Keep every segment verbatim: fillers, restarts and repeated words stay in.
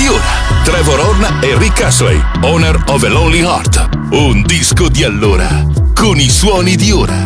di ora. Trevor Horn e Rick Astley, Owner of a Lonely Heart. Un disco di allora, con i suoni di ora.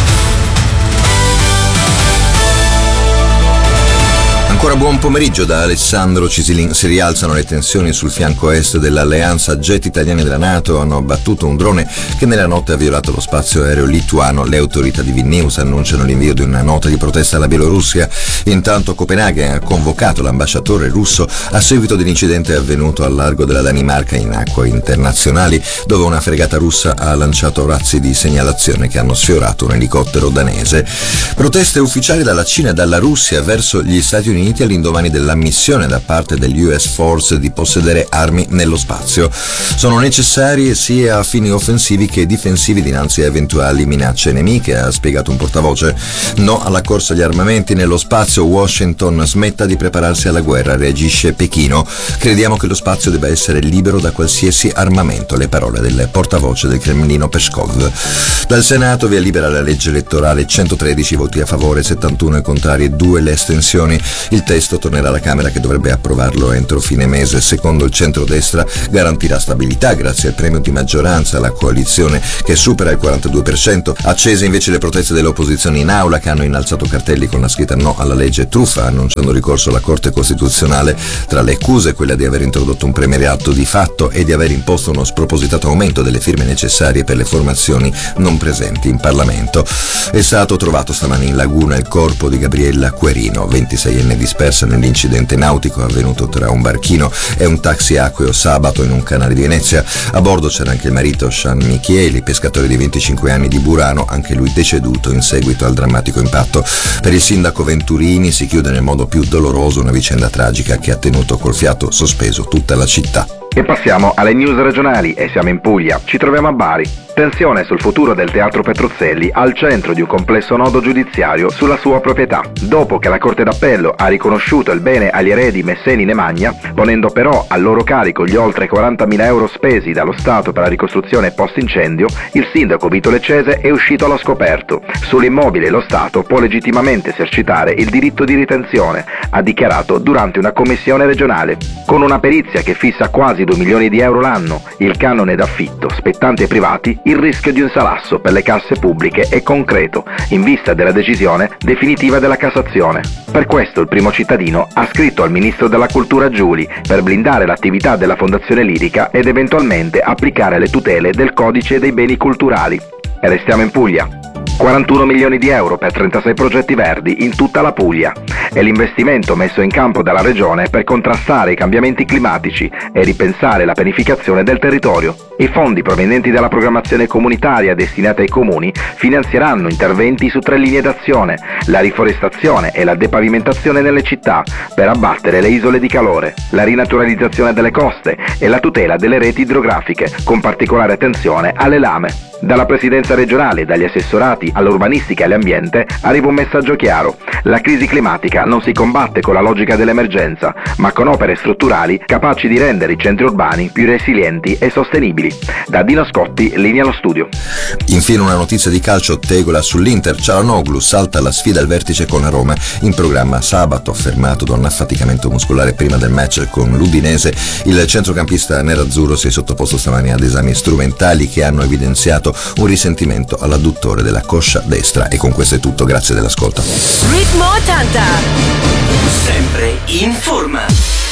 Ancora buon pomeriggio da Alessandro Cisilin. Si rialzano le tensioni sul fianco est dell'alleanza. Jet italiani della NATO hanno abbattuto un drone che nella notte ha violato lo spazio aereo lituano. Le autorità di Vilnius annunciano l'invio di una nota di protesta alla Bielorussia. Intanto Copenaghen ha convocato l'ambasciatore russo a seguito dell'incidente avvenuto al largo della Danimarca in acque internazionali, dove una fregata russa ha lanciato razzi di segnalazione che hanno sfiorato un elicottero danese. Proteste ufficiali dalla Cina e dalla Russia verso gli Stati Uniti all'indomani dell'ammissione da parte degli U S Force di possedere armi nello spazio. Sono necessarie sia a fini offensivi che difensivi dinanzi a eventuali minacce nemiche, ha spiegato un portavoce. No alla corsa agli armamenti nello spazio. Washington smetta di prepararsi alla guerra, reagisce Pechino. Crediamo che lo spazio debba essere libero da qualsiasi armamento. Le parole del portavoce del Cremlino Peskov. Dal Senato via libera la legge elettorale, centotredici voti a favore, settantuno ai contrari e due le astensioni. Il testo tornerà alla Camera, che dovrebbe approvarlo entro fine mese. Secondo il centrodestra garantirà stabilità grazie al premio di maggioranza alla coalizione che supera il quarantadue per cento. Accese invece le proteste delle opposizioni in aula, che hanno innalzato cartelli con la scritta no alla legge truffa, annunciando ricorso alla Corte Costituzionale. Tra le accuse quella di aver introdotto un premierato di fatto e di aver imposto uno spropositato aumento delle firme necessarie per le formazioni non presenti in Parlamento. È stato trovato stamani in laguna il corpo di Gabriella Querino, ventiseienne dispersa nell'incidente nautico avvenuto tra un barchino e un taxi acqueo sabato in un canale di Venezia. A bordo c'era anche il marito Sean Michieli, pescatore di venticinque anni di Burano, anche lui deceduto in seguito al drammatico impatto. Per il sindaco Venturini si chiude nel modo più doloroso una vicenda tragica che ha tenuto col fiato sospeso tutta la città. E passiamo alle news regionali e siamo in Puglia. Ci troviamo a Bari. Tensione sul futuro del Teatro Petruzzelli al centro di un complesso nodo giudiziario sulla sua proprietà. Dopo che la Corte d'Appello ha riconosciuto il bene agli eredi Messeni Nemagna, ponendo però a loro carico gli oltre quarantamila euro spesi dallo Stato per la ricostruzione post-incendio, il sindaco Vito Leccese è uscito allo scoperto. Sull'immobile lo Stato può legittimamente esercitare il diritto di ritenzione, ha dichiarato durante una commissione regionale. Con una perizia che fissa quasi due milioni di euro l'anno, il canone d'affitto spettante ai privati, il rischio di un salasso per le casse pubbliche è concreto, in vista della decisione definitiva della Cassazione. Per questo il primo cittadino ha scritto al ministro della Cultura Giuli per blindare l'attività della Fondazione Lirica ed eventualmente applicare le tutele del Codice dei Beni Culturali. E restiamo in Puglia. quarantuno milioni di euro per trentasei progetti verdi in tutta la Puglia. È l'investimento messo in campo dalla Regione per contrastare i cambiamenti climatici e ripensare la pianificazione del territorio. I fondi provenienti dalla programmazione comunitaria destinata ai comuni finanzieranno interventi su tre linee d'azione: la riforestazione e la depavimentazione nelle città per abbattere le isole di calore, la rinaturalizzazione delle coste e la tutela delle reti idrografiche, con particolare attenzione alle lame. Dalla presidenza regionale e dagli assessorati all'urbanistica e all'ambiente arriva un messaggio chiaro: la crisi climatica non si combatte con la logica dell'emergenza, ma con opere strutturali capaci di rendere i centri urbani più resilienti e sostenibili. Da Dino Scotti, linea allo studio. Infine una notizia di calcio, tegola sull'Inter. Cialanoglu salta la sfida al vertice con la Roma. In programma sabato, fermato da un affaticamento muscolare prima del match con l'Udinese, il centrocampista nerazzurro si è sottoposto stamani ad esami strumentali che hanno evidenziato un risentimento all'adduttore della coscia destra. E con questo è tutto, grazie dell'ascolto. Ritmo ottanta, sempre in forma.